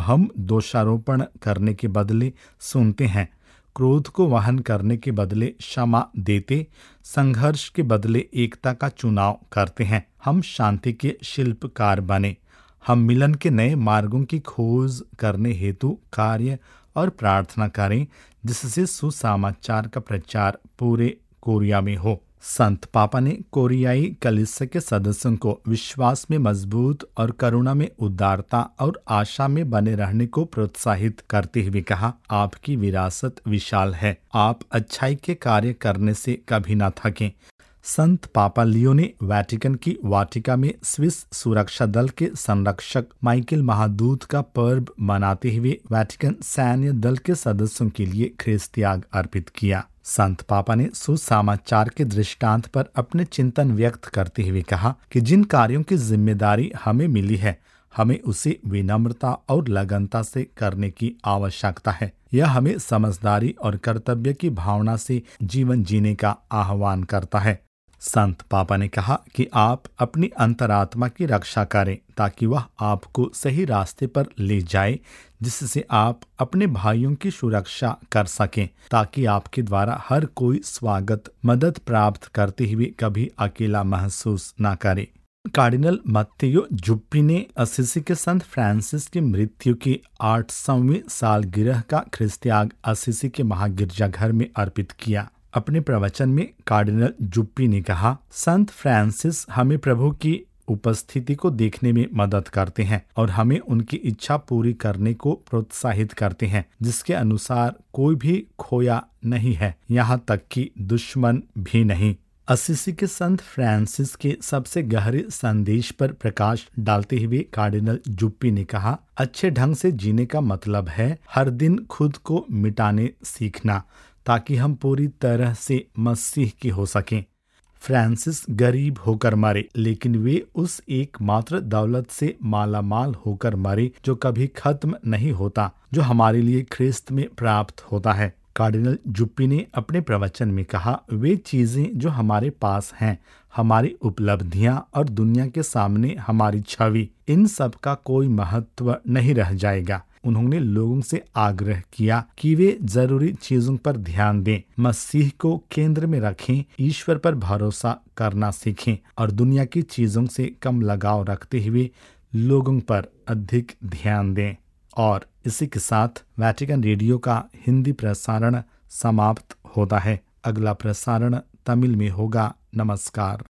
हम दोषारोपण करने के बदले सुनते हैं, क्रोध को वहन करने के बदले क्षमा देते, संघर्ष के बदले एकता का चुनाव करते हैं। हम शांति के शिल्पकार बने। हम मिलन के नए मार्गों की खोज करने हेतु कार्य और प्रार्थना करें, जिससे सुसमाचार का प्रचार पूरे कोरिया में हो। संत पापा ने कोरियाई कलीसिया के सदस्यों को विश्वास में मजबूत और करुणा में उदारता और आशा में बने रहने को प्रोत्साहित करते हुए कहा, आपकी विरासत विशाल है। आप अच्छाई के कार्य करने से कभी न थकें। संत पापा लियो ने वेटिकन की वाटिका में स्विस सुरक्षा दल के संरक्षक माइकल महादूत का पर्व मनाते हुए वेटिकन सैन्य दल के सदस्यों के लिए ख्रिस्त त्याग अर्पित किया। संत पापा ने सुसमाचार के दृष्टांत पर अपने चिंतन व्यक्त करते हुए कहा कि जिन कार्यों की जिम्मेदारी हमें मिली है, हमें उसे विनम्रता और लगनता से करने की आवश्यकता है। यह हमें समझदारी और कर्तव्य की भावना से जीवन जीने का आह्वान करता है। संत पापा ने कहा कि आप अपनी अंतरात्मा की रक्षा करें ताकि वह आपको सही रास्ते पर ले जाए, जिससे आप अपने भाइयों की सुरक्षा कर सकें, ताकि आपके द्वारा हर कोई स्वागत मदद प्राप्त करते हुए कभी अकेला महसूस न करे। कार्डिनल मत्तेयो जुप्पी ने असीसी के संत फ्रांसिस की मृत्यु की 800वीं सालगिरह का ख्रिस्त त्याग असीसी के महागिरजाघर में अर्पित किया। अपने प्रवचन में कार्डिनल जुप्पी ने कहा, संत फ्रांसिस हमें प्रभु की उपस्थिति को देखने में मदद करते हैं और हमें उनकी इच्छा पूरी करने को प्रोत्साहित करते हैं, जिसके अनुसार कोई भी खोया नहीं है, यहाँ तक कि दुश्मन भी नहीं। असीसी के संत फ्रांसिस के सबसे गहरे संदेश पर प्रकाश डालते हुए कार्डिनल जुप्पी ने कहा, अच्छे ढंग से जीने का मतलब है हर दिन खुद को मिटाने सीखना, ताकि हम पूरी तरह से मसीह के हो सकें। फ्रांसिस गरीब होकर मरे, लेकिन वे उस एकमात्र दौलत से मालामाल होकर मरे जो कभी खत्म नहीं होता, जो हमारे लिए ख्रिस्त में प्राप्त होता है। कार्डिनल जुप्पी ने अपने प्रवचन में कहा, वे चीजें जो हमारे पास हैं, हमारी उपलब्धियां और दुनिया के सामने हमारी छवि, इन सब का कोई महत्व नहीं रह जाएगा। उन्होंने लोगों से आग्रह किया कि वे जरूरी चीजों पर ध्यान दें, मसीह को केंद्र में रखें, ईश्वर पर भरोसा करना सीखें और दुनिया की चीजों से कम लगाव रखते हुए लोगों पर अधिक ध्यान दें। और इसी के साथ वेटिकन रेडियो का हिंदी प्रसारण समाप्त होता है। अगला प्रसारण तमिल में होगा। नमस्कार।